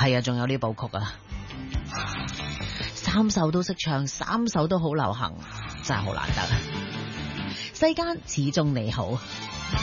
係啊，仲有呢部曲啊，3首都識唱，3首都好流行，真係好難得。世間始終你好。